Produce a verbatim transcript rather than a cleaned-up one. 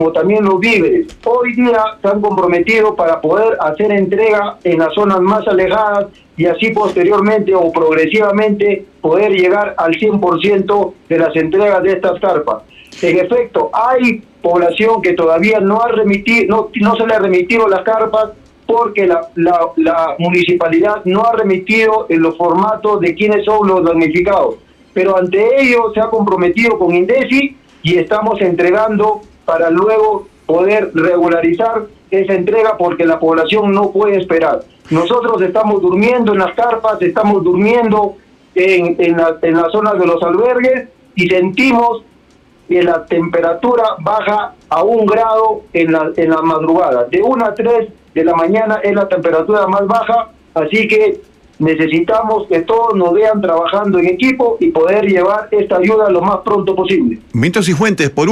como también los víveres. Hoy día se han comprometido para poder hacer entrega en las zonas más alejadas y así posteriormente o progresivamente poder llegar al cien por ciento de las entregas de estas carpas. En efecto, hay población que todavía no ha remitido, no, no se le ha remitido las carpas porque la, la, la municipalidad no ha remitido en los formatos de quiénes son los damnificados. Pero ante ello se ha comprometido con INDECI y estamos entregando para luego poder regularizar esa entrega porque la población no puede esperar. Nosotros estamos durmiendo en las carpas, estamos durmiendo en, en, la, en las zonas de los albergues y sentimos que la temperatura baja a un grado en la, en la madrugada. De una a tres de la mañana es la temperatura más baja, así que necesitamos que todos nos vean trabajando en equipo y poder llevar esta ayuda lo más pronto posible. Minto Cifuentes, por